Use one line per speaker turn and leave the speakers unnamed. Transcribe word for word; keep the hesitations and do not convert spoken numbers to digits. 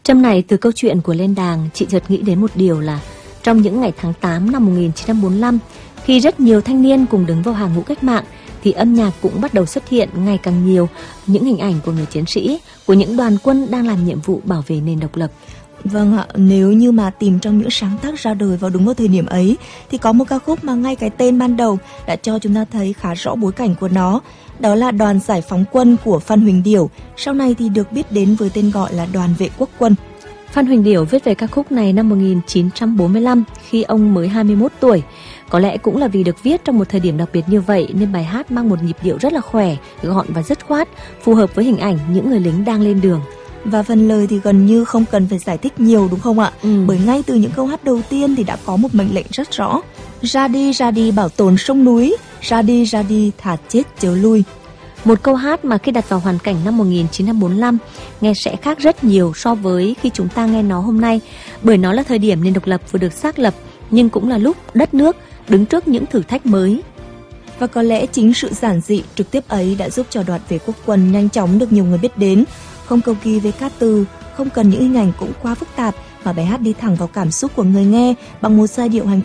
Trâm này, từ câu chuyện của Lên Đàng, chị chợt nghĩ đến một điều là trong những ngày tháng tám năm một nghìn chín trăm bốn mươi lăm, khi rất nhiều thanh niên cùng đứng vào hàng ngũ cách mạng, thì âm nhạc cũng bắt đầu xuất hiện ngày càng nhiều những hình ảnh của người chiến sĩ, của những đoàn quân đang làm nhiệm vụ bảo vệ nền độc lập.
Vâng ạ, nếu như mà tìm trong những sáng tác ra đời vào đúng vào thời điểm ấy thì có một ca khúc mà ngay cái tên ban đầu đã cho chúng ta thấy khá rõ bối cảnh của nó. Đó là Đoàn Giải phóng quân của Phan Huỳnh Điểu, sau này thì được biết đến với tên gọi là Đoàn Vệ quốc quân.
Phan Huỳnh Điểu viết về ca khúc này năm một nghìn chín trăm bốn mươi lăm khi ông mới hai mươi mốt tuổi. Có lẽ cũng là vì được viết trong một thời điểm đặc biệt như vậy nên bài hát mang một nhịp điệu rất là khỏe, gọn và dứt khoát, phù hợp với hình ảnh những người lính đang lên đường.
Và phần lời thì gần như không cần phải giải thích nhiều đúng không ạ? Ừ. Bởi ngay từ những câu hát đầu tiên thì đã có một mệnh lệnh rất rõ. Ra đi, ra đi bảo tồn sông núi, ra đi, ra đi thà chết chớ lui.
Một câu hát mà khi đặt vào hoàn cảnh năm một nghìn chín trăm bốn mươi lăm nghe sẽ khác rất nhiều so với khi chúng ta nghe nó hôm nay, bởi nó là thời điểm nền độc lập vừa được xác lập, nhưng cũng là lúc đất nước đứng trước những thử thách mới.
Và có lẽ chính sự giản dị trực tiếp ấy đã giúp cho Đoàn Vệ quốc quân nhanh chóng được nhiều người biết đến. Không cầu kỳ về ca từ, không cần những hình ảnh cũng quá phức tạp, mà bài hát đi thẳng vào cảm xúc của người nghe bằng một giai điệu hành